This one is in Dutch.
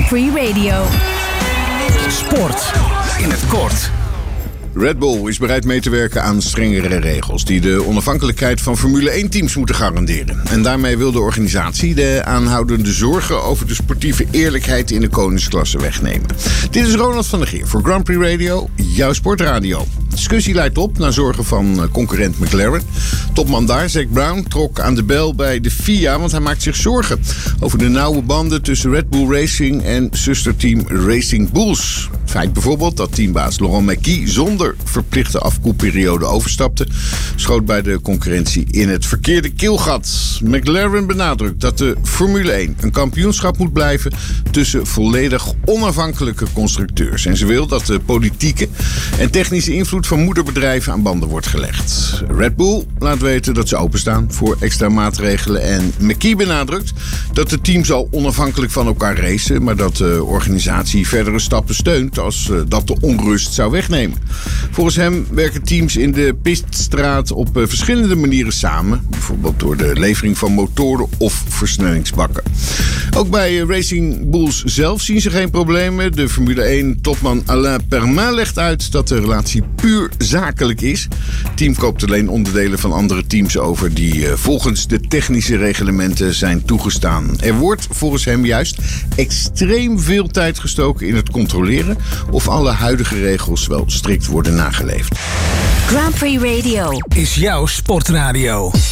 Prix Radio. Sport in het kort. Red Bull is bereid mee te werken aan strengere regels die de onafhankelijkheid van Formule 1-teams moeten garanderen. En daarmee wil de organisatie de aanhoudende zorgen over de sportieve eerlijkheid in de koningsklasse wegnemen. Dit is Ronald van der Geer voor Grand Prix Radio, jouw sportradio. De discussie leidt op naar zorgen van concurrent McLaren. Topman daar, Zac Brown, trok aan de bel bij de FIA, want hij maakt zich zorgen over de nauwe banden tussen Red Bull Racing en zusterteam Racing Bulls. Het feit bijvoorbeeld dat teambaas Laurent Mekies zonder verplichte afkoelperiode overstapte, schoot bij de concurrentie in het verkeerde keelgat. McLaren benadrukt dat de Formule 1 een kampioenschap moet blijven tussen volledig onafhankelijke constructeurs. En ze wil dat de politieke en technische invloed van moederbedrijven aan banden wordt gelegd. Red Bull laat weten dat ze openstaan voor extra maatregelen en Mekies benadrukt dat het team zal onafhankelijk van elkaar racen, maar dat de organisatie verdere stappen steunt als dat de onrust zou wegnemen. Volgens hem werken teams in de pitstraat op verschillende manieren samen, bijvoorbeeld door de levering van motoren of versnellingsbakken. Ook bij Racing Bulls zelf zien ze geen problemen. De Formule 1-topman Alain Permin legt uit dat de relatie puur zakelijk is. Het team koopt alleen onderdelen van andere teams over die volgens de technische reglementen zijn toegestaan. Er wordt volgens hem juist extreem veel tijd gestoken in het controleren of alle huidige regels wel strikt worden nageleefd. Grand Prix Radio Is jouw sportradio.